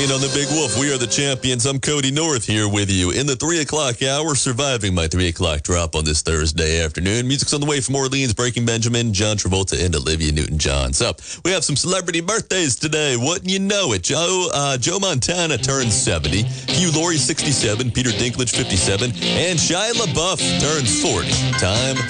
Train on the Big Wolf. We are the champions. I'm Cody North here with you in the 3 o'clock hour, surviving my 3 o'clock drop on this Thursday afternoon. Music's on the way from Orleans, Breaking Benjamin, John Travolta, and Olivia Newton-John. So we have some celebrity birthdays today. Wouldn't you know it? Joe Montana turns 70, Hugh Laurie 67, Peter Dinklage 57, and Shia LaBeouf turns 40. Time